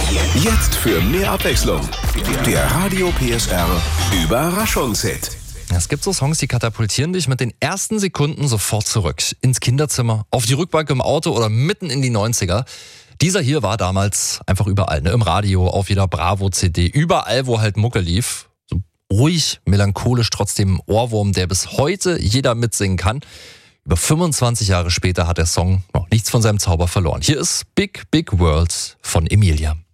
Jetzt für mehr Abwechslung. Der Radio PSR Überraschungshit. Es gibt so Songs, die katapultieren dich mit den ersten Sekunden sofort zurück. Ins Kinderzimmer, auf die Rückbank im Auto oder mitten in die 90er. Dieser hier war damals einfach überall, ne? Im Radio, auf jeder Bravo-CD, überall, wo halt Mucke lief. So ruhig, melancholisch, trotzdem ein Ohrwurm, der bis heute jeder mitsingen kann. Über 25 Jahre später hat der Song noch nichts von seinem Zauber verloren. Hier ist Big Big World von Emilia.